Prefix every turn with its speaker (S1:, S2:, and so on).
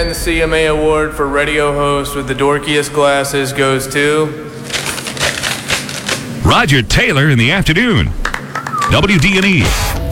S1: the CMA Award for radio host with the dorkiest glasses goes to...
S2: Roger Taylor in the afternoon. WD&E.